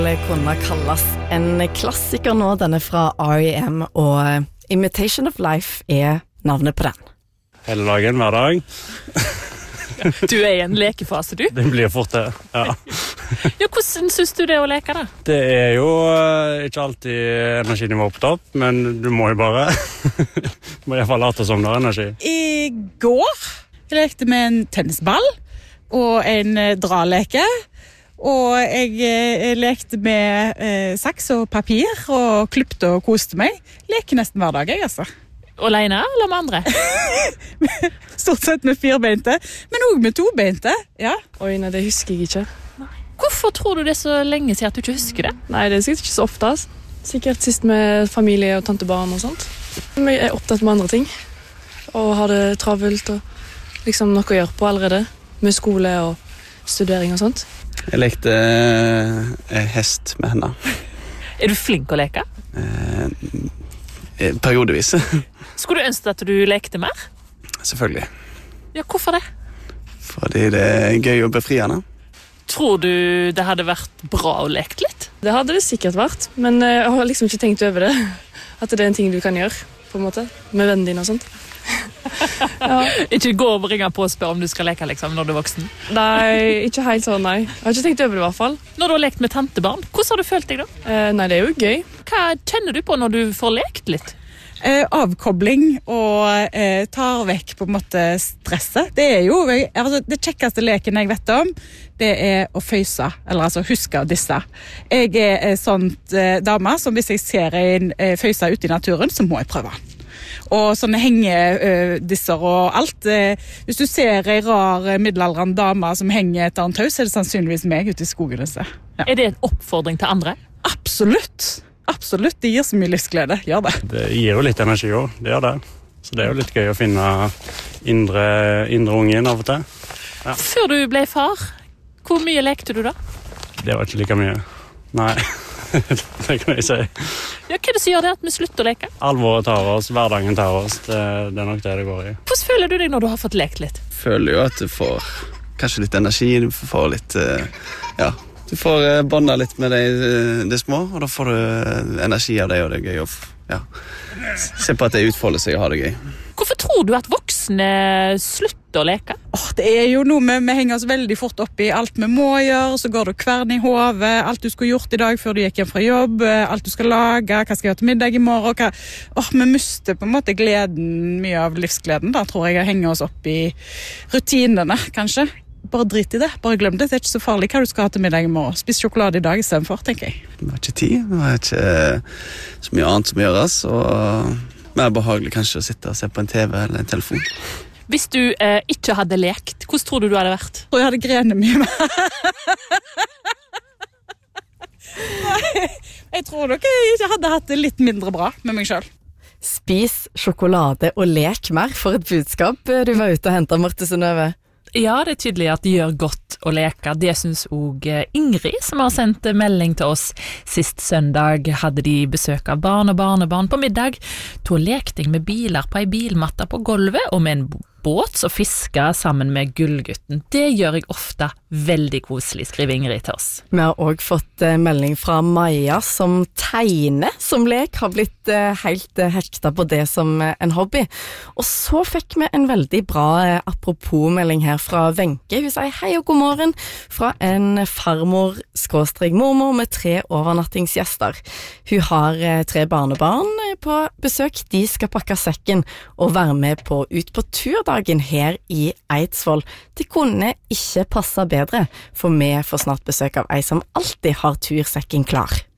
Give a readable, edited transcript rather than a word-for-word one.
Det kunne kalles en klassiker nå, denne fra R.E.M. og Imitation of Life navnet på den. Hele dagen, hver dag. Du I en lekefase, du? Det blir fort det, ja. Ja, hvordan synes du det å leke da? Det jo ikke alltid energinivå på topp, men du må jo bare du må I hvert fall late som det energi. I går lekte med en tennisball og en draleke, og jeg lekte med saks og papir og klippte og koste meg. Leker nesten hver dag, jeg altså. Alene eller med andre? Stort sett med firbeinte, men også med tobeinte, ja. Oi, nei, det husker jeg ikke. Hvorfor tror du det så lenge siden at du ikke husker det? Nei, det sikkert ikke så ofte. Sikkert sist med familie og tantebarn og sånt. Men jeg opptatt med andre ting, og har det travelt og liksom noe å gjøre på allerede, med skole og studering og sånt. Jeg lekte hest med henne. Du flink å leke? Periodevis. Skulle du ønske at du lekte mer? Selvfølgelig. Ja, hvorfor det? Fordi det gøy og befriende. Tror du det hadde vært bra å leke litt? Det hadde det sikkert vært, men jeg har liksom ikke tenkt over det. At det en ting du kan gjøre, på en måte, med vennen din og sånt. Ja. Ikke gå og ringe på og spørre om du skal leke liksom, når du voksen? Nei, ikke helt sånn, nei. Jeg har ikke tenkt over det I hvert fall. Når du har lekt med tantebarn, hvordan har du følt deg da? Nei, det jo gøy. Hva kjenner du på når du får lekt litt? Avkobling og tar vekk på en måte stresset. Det jo altså, det kjekkeste leken jeg vet om, det å føyse, eller altså huske å disse. Jeg sånt dame som hvis jeg ser en føyse ute I naturen, så må jeg prøve. Og sånne hengedisser og alt. Hvis du ser en rar middelaldrende dame som henger etter en tau, så det sannsynligvis meg ute I skogen. Ja. Det en oppfordring til andre? Absolutt. Absolutt, det gir så mye livsglede, gjør det. Det gir jo litt energi også, det gjør det. Så det jo litt gøy å finne indre ungen av og til. Ja. Før du ble far, hvor mye lekte du da? Det var ikke like mye. Nei, det kan jeg si. Ja, hva det som gjør det at vi slutter å leke? Alvoret tar oss, hverdagen tar oss, det nok det går I. Hvordan føler du deg når du har fått lekt litt? Føler jo at du får kanskje litt energi, du får litt, ja... Du får bonda litt med de små, og da får du energi av det, og det gøy å se på at det utfolder seg og ha det gøy. Hvorfor tror du at voksne slutter å leke? Det jo noe vi henger oss veldig fort opp I alt vi må gjøre, så går du kvern I hodet, alt du skulle gjort I dag før du gikk hjem fra jobb, alt du skal lage, hva skal jeg gjøre til middag I morgen, vi mister på en måte gleden, mye av livsgleden, da tror jeg henger oss opp I rutinene, kanskje. Bare drit I det, bare glem det, det ikke så farlig hva du skal ha til middag I morgen. Spis sjokolade I dag I stedet for, tenker jeg. Det var ikke tid, det var ikke så mye annet som gjøres, og mer behagelig kanskje å sitte og se på en TV eller en telefon. Hvis du ikke hadde lekt, hvordan tror du hadde vært? Jeg hadde grenet mye mer. Nei, jeg tror nok jeg ikke hadde hatt det litt mindre bra med meg selv. Spis sjokolade og lek mer for et budskap du var ute og hentet, Marte Synnøve. Ja, det tydelig at det gjør godt å leke. Det synes også Ingrid, som har sendt melding til oss. Sist søndag hadde de besøk av barn og barnebarn på middag. Da lekte jeg med biler på en bilmatte på gulvet og med en båt så fiska sammen med gullgutten. Det gjør jeg ofte veldig koselig, skriver Ingrid til oss. Vi har også fått melding fra Maja som tegner som lek, har blitt helt hekta på det som en hobby. Og så fikk vi en veldig bra apropos-melding her fra Wenche. Hun sier hei og god morgen fra en farmor/mormor med 3 overnattingsgjester. Hun har 3 barnebarn på besøk. De skal pakke sekken og være med på ut på turdagen her I Eidsvoll. Det kunne ikke passe bedre, for vi får snart besøk av ei som alltid har tursekken klar.